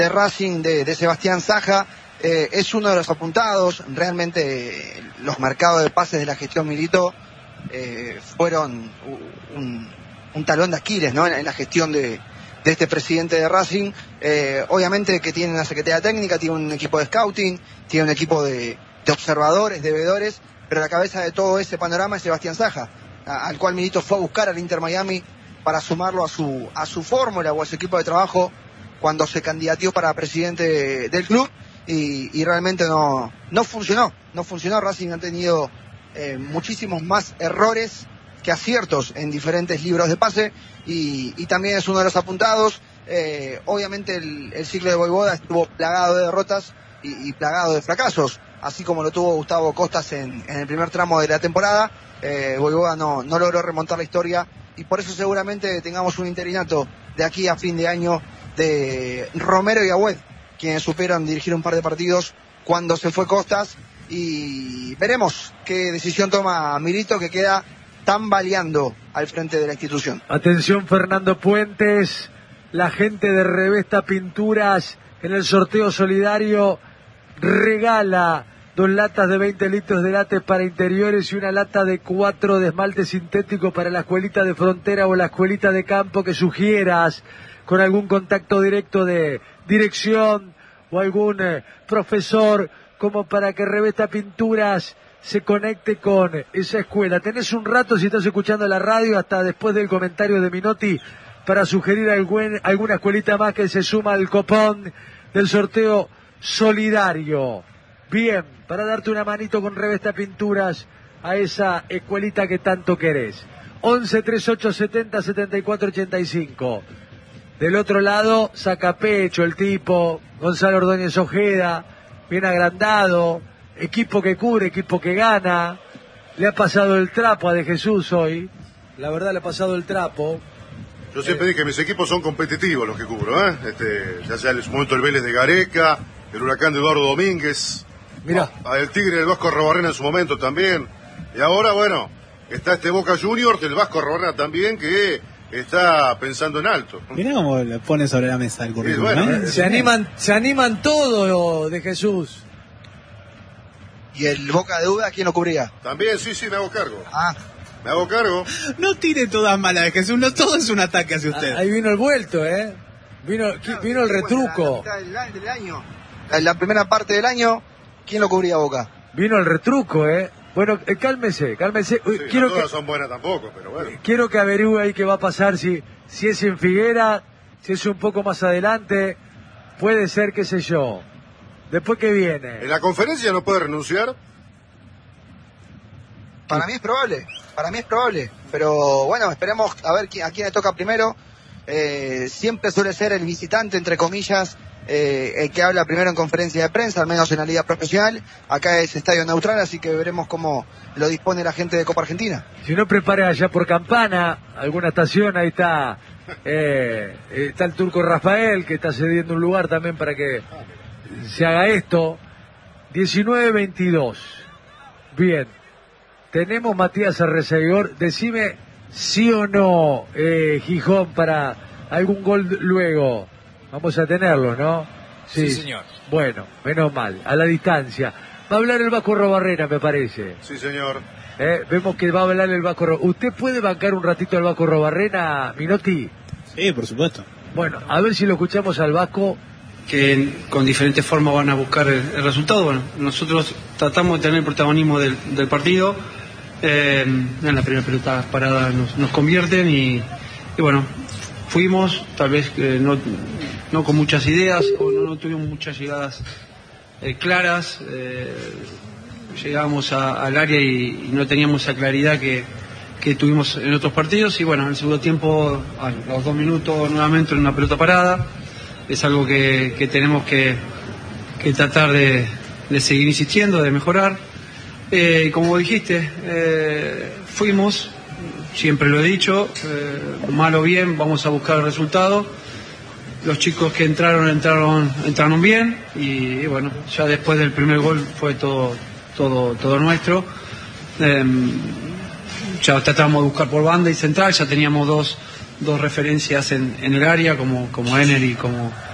de Racing de Sebastián Saja. Es uno de los apuntados. Realmente los mercados de pases de la gestión Milito fueron un talón de Aquiles, ¿no? En la gestión de este presidente de Racing. Obviamente que tiene una secretaría técnica, tiene un equipo de scouting, tiene un equipo de observadores, de veedores, pero la cabeza de todo ese panorama es Sebastián Saja, al cual Milito fue a buscar al Inter Miami para sumarlo a su fórmula o a su equipo de trabajo cuando se candidateó para presidente del club, y realmente no funcionó. Racing ha tenido muchísimos más errores que aciertos en diferentes libros de pase, y también es uno de los apuntados. Obviamente el ciclo de Voivoda estuvo plagado de derrotas y plagado de fracasos, así como lo tuvo Gustavo Costas en el primer tramo de la temporada. Voivoda no logró remontar la historia, y por eso seguramente tengamos un interinato de aquí a fin de año de Romero y Agüed, quienes supieron dirigir un par de partidos cuando se fue Costas, y veremos qué decisión toma Milito, que queda tambaleando al frente de la institución. Atención, Fernando Puentes, la gente de Revesta Pinturas en el sorteo solidario regala 2 latas de 20 litros de látex para interiores y una lata de 4 de esmalte sintético para la escuelita de frontera o la escuelita de campo que sugieras, con algún contacto directo de dirección o algún profesor, como para que Revesta Pinturas se conecte con esa escuela. Tenés un rato, si estás escuchando la radio, hasta después del comentario de Minotti, para sugerir alguna escuelita más que se suma al copón del sorteo solidario. Bien, para darte una manito con Revesta Pinturas a esa escuelita que tanto querés. 11 38 70 74 85. Del otro lado, saca pecho el tipo, Gonzalo Ordóñez Ojeda, bien agrandado, equipo que cubre, equipo que gana. Le ha pasado el trapo a De Jesús hoy, la verdad le ha pasado el trapo. Yo siempre dije que mis equipos son competitivos los que cubro, ya sea en su momento el Vélez de Gareca, el Huracán de Eduardo Domínguez, mirá, el Tigre del Vasco Arrobarrena en su momento también, y ahora bueno, está este Boca Juniors del Vasco Arrobarrena también, que está pensando en alto. Mirá cómo le pone sobre la mesa el currículum. Sí, bueno, se animan todo De Jesús. ¿Y el Boca de Uda quién lo cubría? También, sí, me hago cargo. Me hago cargo. No tire todas malas de Jesús, no todo es un ataque hacia usted. Ahí vino el vuelto, vino el retruco. Del año. La primera parte del año, ¿quién lo cubría Boca? Vino el retruco, Bueno, cálmese. Sí, Quiero no todas son buenas tampoco, pero bueno. Quiero que averigüe ahí qué va a pasar, si es en Figuera, si es un poco más adelante, puede ser, qué sé yo. Después que viene. ¿En la conferencia no puede renunciar? Para mí es probable, pero bueno, esperemos a ver a quién le toca primero. Siempre suele ser el visitante, entre comillas, el que habla primero en conferencia de prensa, al menos en la liga profesional. Acá es estadio neutral, así que veremos cómo lo dispone la gente de Copa Argentina. Si no, prepare allá por Campana, alguna estación, ahí está el turco Rafael, que está cediendo un lugar también para que se haga esto. 19-22. Bien. Tenemos Matías Arreceguor. Decime sí o no, Gijón, para algún gol luego. Vamos a tenerlo, ¿no? Sí, señor. Bueno, menos mal, a la distancia. Va a hablar el Vasco Arrobarrena, me parece. Sí, señor. Vemos que va a hablar el Vasco Arrobarrena. ¿Usted puede bancar un ratito al Vasco Arrobarrena, Minotti? Sí, por supuesto. Bueno, a ver si lo escuchamos al Vasco. Que con diferentes formas van a buscar el resultado. Bueno, nosotros tratamos de tener el protagonismo del partido. En la primera pelota parada nos convierten y bueno, fuimos, tal vez no con muchas ideas, o no tuvimos muchas llegadas claras. Llegábamos al área y no teníamos esa claridad que tuvimos en otros partidos. Y bueno, en el segundo tiempo, a los 2 minutos, nuevamente en una pelota parada. Es algo que tenemos que tratar de seguir insistiendo, de mejorar. Como dijiste, fuimos, siempre lo he dicho, mal o bien, vamos a buscar el resultado. Los chicos que entraron bien, y bueno, ya después del primer gol fue todo nuestro. Ya tratamos de buscar por banda y central, ya teníamos dos referencias en el área, como Ener y como